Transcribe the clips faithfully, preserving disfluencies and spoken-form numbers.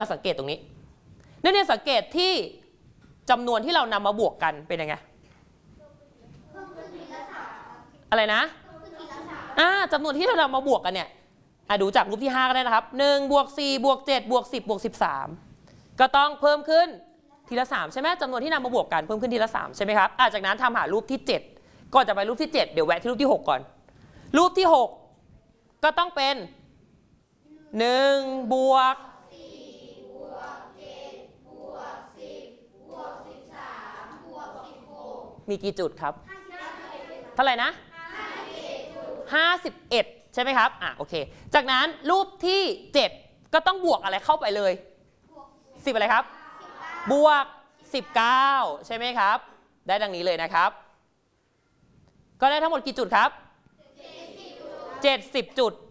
สังเกตตรงนี้นักเรียนสังเกตที่จำนวนที่เรานำมาบวกกันเป็นยังไงอะไรนะอ่าจำนวนที่เรานำมาบวกกันเนี่ยดูจากรูปที่ห้าก็ได้นะครับหนึ่งบวกสี่บวกเจ็ดบวกสิบบวกสิบสามก็ต้องเพิ่มขึ้นทีละสามใช่ไหมจำนวนที่นำมาบวกกันเพิ่มขึ้นทีละสามใช่ไหมครับอ่าจากนั้นทำหารูปที่เจ็ดก่อนจะไปรูปที่เจ็ดเดี๋ยวแวะที่รูปที่หกก่อนรูปที่หกก็ต้องเป็นหนึ่งบวกมีกี่จุดครับเท่าไหร่นะห้าสิบเอ็ดใช่ไหมครับอ่ะโอเคจากนั้นรูปที่เจ็ดก็ต้องบวกอะไรเข้าไปเลยสิบอะไรครับบวกสิบเก้าใช่ไหมครับได้ดังนี้เลยนะครับก็ได้ทั้งหมดกี่จุดครับเจ็ดสิบจุด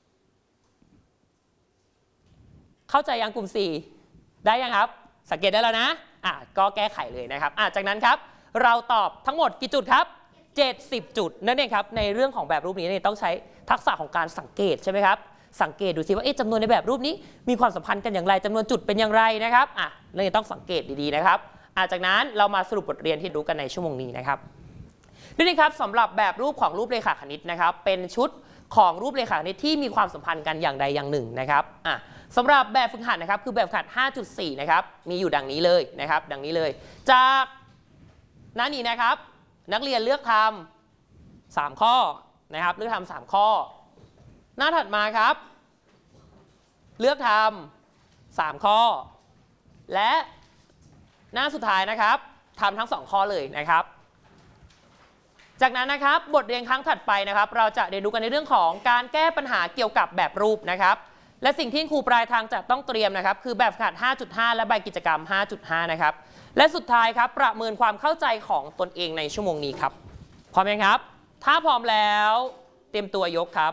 เข้าใจยังกลุ่มสี่ได้ยังครับสังเกตได้แล้วนะอ่ะก็แก้ไขเลยนะครับอ่ะจากนั้นครับเราตอบทั้งหมดกี่จุดครับเจ็ดสิบจุดนั่นเองครับในเรื่องของแบบรูปนี้เนี่ยต้องใช้ทักษะของการสังเกตใช่ไหมครับสังเกตดูซิว่าจำนวนในแบบรูปนี้มีความสัมพันธ์กันอย่างไรจำนวนจุดเป็นอย่างไรนะครับอ่ะเราต้องสังเกตดีๆนะครับอ่ะจากนั้นเรามาสรุปบทเรียนที่รู้กันในชั่วโมงนี้นะครับนี่นะครับสำหรับแบบรูปของรูปเรขาคณิตนะครับเป็นชุดของรูปเรขาคณิตที่มีความสัมพันธ์กันอย่างใดอย่างหนึ่งนะครับอ่ะสำหรับแบบฝึกหัดนะครับคือแบบฝึกหัด ห้าจุดสี่ นะครับมีอยู่ดังนี้เลยนะครับดังนี้เลยจากหน้านี้นะครับนักเรียนเลือกทำสามข้อนะครับเลือกทำสามข้อหน้าถัดมาครับเลือกทำสามข้อและหน้าสุดท้ายนะครับทำทั้งสองข้อเลยนะครับจากนั้นนะครับบทเรียนครั้งถัดไปนะครับเราจะเรียนรู้กันในเรื่องของการแก้ปัญหาเกี่ยวกับแบบรูปนะครับและสิ่งที่ครูปลายทางจะต้องเตรียมนะครับคือแบบฝึกหัด ห้าจุดห้า และใบกิจกรรม ห้าจุดห้า นะครับและสุดท้ายครับประเมินความเข้าใจของตนเองในชั่วโมงนี้ครับพร้อมไหมครับถ้าพร้อมแล้วเตรียมตัวยกครับ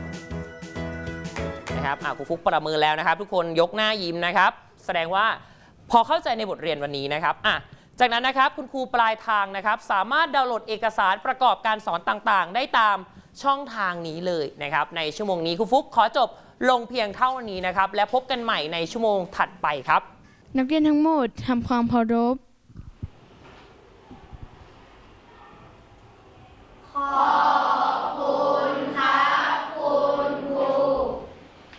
นะครับครูฟุกประเมินแล้วนะครับทุกคนยกหน้ายิ้มนะครับแสดงว่าพอเข้าใจในบทเรียนวันนี้นะครับอ่ะจากนั้นนะครับคุณครูปลายทางนะครับสามารถดาวน์โหลดเอกสารประกอบการสอนต่างๆได้ตามช่องทางนี้เลยนะครับในชั่วโมงนี้ครูฟุกขอจบลงเพียงเท่านี้นะครับและพบกันใหม่ในชั่วโมงถัดไปครับนักเรียนทั้งหมดทำความเคารพ